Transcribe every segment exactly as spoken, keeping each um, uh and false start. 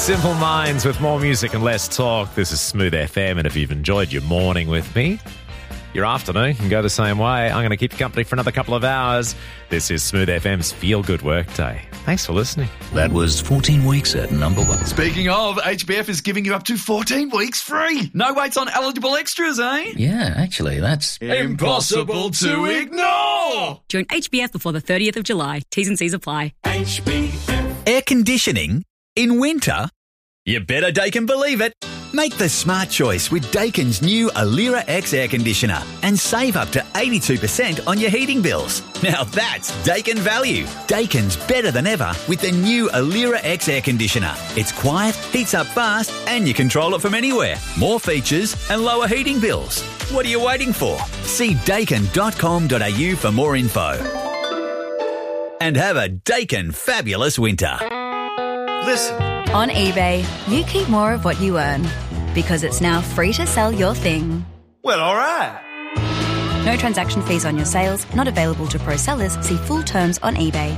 Simple Minds with more music and less talk. This is Smooth F M, and if you've enjoyed your morning with me, your afternoon can go the same way. I'm going to keep you company for another couple of hours. This is Smooth F M's Feel Good Workday. Thanks for listening. That was fourteen weeks at number one. Speaking of, H B F is giving you up to fourteen weeks free. No waits on eligible extras, eh? Yeah, actually, that's impossible to ignore. Join H B F before the thirtieth of July. T's and C's apply. H B F. Air conditioning in winter? You better Daikin believe it. Make the smart choice with Daikin's new Alira X air conditioner and save up to eighty-two percent on your heating bills. Now that's Daikin value. Daikin's better than ever with the new Alira X air conditioner. It's quiet, heats up fast, and you control it from anywhere. More features and lower heating bills. What are you waiting for? See daikin dot com dot a u for more info. And have a Daikin fabulous winter. Listen. On eBay, you keep more of what you earn because it's now free to sell your thing. Well, all right. No transaction fees on your sales, not available to pro sellers. See full terms on eBay.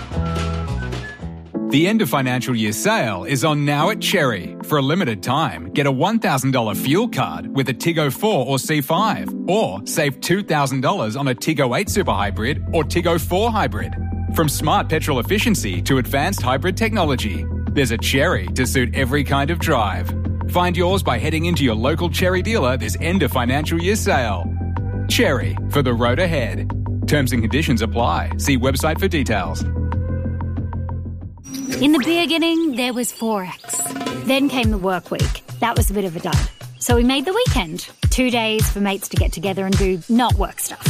The end of financial year sale is on now at Cherry. For a limited time, get a one thousand dollars fuel card with a Tiggo four or C five, or save two thousand dollars on a Tiggo eight Super Hybrid or Tiggo four Hybrid. From smart petrol efficiency to advanced hybrid technology, there's a Cherry to suit every kind of drive. Find yours by heading into your local Cherry dealer this end of financial year sale. Cherry, for the road ahead. Terms and conditions apply. See website for details. In the beginning, there was Forex. Then came the work week. That was a bit of a dud. So we made the weekend. Two days for mates to get together and do not work stuff.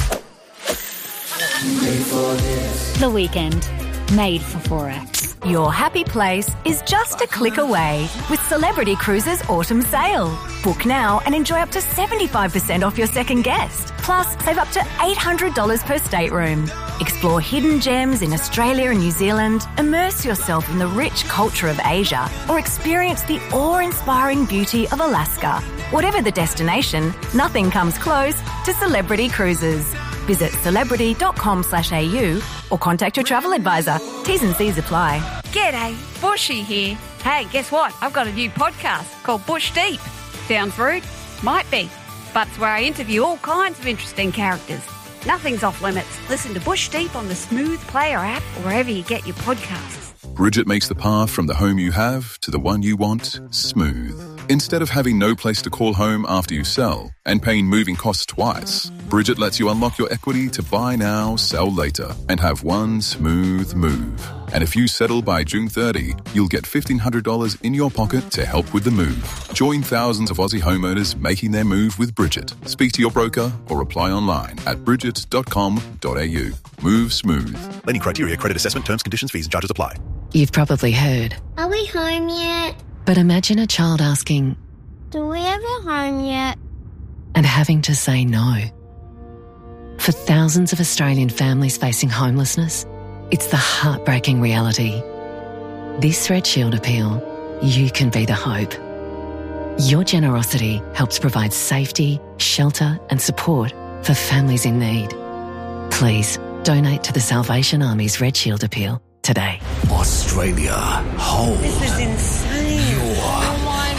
The weekend. Made for Forex. Your happy place is just a click away with Celebrity Cruises Autumn Sale. Book now and enjoy up to seventy-five percent off your second guest. Plus, save up to eight hundred dollars per stateroom. Explore hidden gems in Australia and New Zealand, immerse yourself in the rich culture of Asia, or experience the awe-inspiring beauty of Alaska. Whatever the destination, nothing comes close to Celebrity Cruises. Visit celebrity dot com slash a u or contact your travel advisor. T's and C's apply. G'day, Bushy here. Hey, guess what? I've got a new podcast called Bush Deep. Sounds rude? Might be. But it's where I interview all kinds of interesting characters. Nothing's off limits. Listen to Bush Deep on the Smooth Player app or wherever you get your podcasts. Bridget makes the path from the home you have to the one you want smooth. Instead of having no place to call home after you sell and paying moving costs twice, Bridget lets you unlock your equity to buy now, sell later, and have one smooth move. And if you settle by June thirtieth, you'll get fifteen hundred dollars in your pocket to help with the move. Join thousands of Aussie homeowners making their move with Bridget. Speak to your broker or apply online at bridget dot com dot a u. Move smooth. Any criteria, credit assessment, terms, conditions, fees and charges apply. You've probably heard. Are we home yet? But imagine a child asking, Do we ever home yet? And having to say no. For thousands of Australian families facing homelessness, it's the heartbreaking reality. This Red Shield appeal, you can be the hope. Your generosity helps provide safety, shelter and support for families in need. Please donate to the Salvation Army's Red Shield appeal today. Australia, hold. This is insane. Your oh my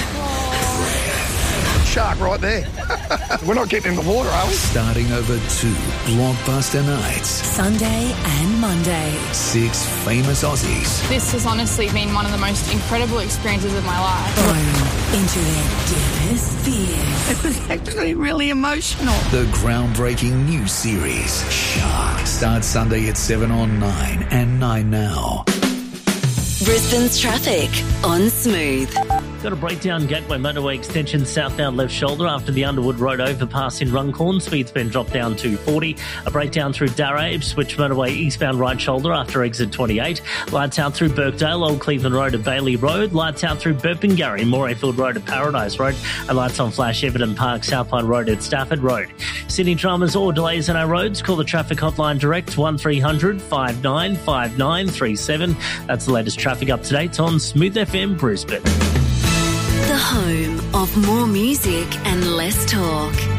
God. Shark right there. We're not getting in the water, are we? Starting over two blockbuster nights. Sunday and Monday. Six famous Aussies. This has honestly been one of the most incredible experiences of my life. Thrown into their deepest fears. It was actually really emotional. The groundbreaking new series, Shark, starts Sunday at seven on nine and nine now. Brisbane's traffic on Smooth. Got a breakdown Gateway motorway extension southbound left shoulder after the Underwood Road overpass in Runcorn. Speed's been dropped down to forty. A breakdown through Darragh, switch motorway eastbound right shoulder after exit twenty-eight. Lights out through Birkdale, Old Cleveland Road at Bailey Road. Lights out through Burpengary, Morayfield Road at Paradise Road. And lights on flash Everton Park, Southpine Road at Stafford Road. Sydney dramas or delays on our roads? Call the traffic hotline direct one three hundred five nine five nine three seven. That's the latest traffic up-to-date on Smooth F M Brisbane. The home of more music and less talk.